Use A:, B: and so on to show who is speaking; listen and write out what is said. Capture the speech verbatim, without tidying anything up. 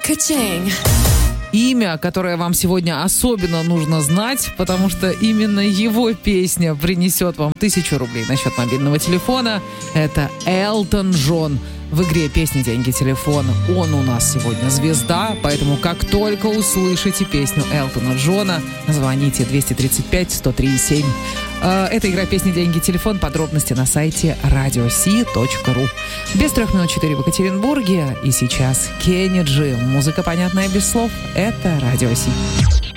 A: Ka-ching.
B: Имя, которое вам сегодня особенно нужно знать, потому что именно его песня принесет вам тысячу рублей на счет мобильного телефона. Это Элтон Джон. В игре «Песни, деньги, телефон» он у нас сегодня звезда, поэтому как только услышите песню Элтона Джона, звоните двести тридцать пять сто три семь. Это игра «Песни, деньги, телефон». Подробности на сайте радио си точка ру. Без трех минут четыре в Екатеринбурге. И сейчас Кенни Джи. Музыка, понятная без слов. Это Радио Си.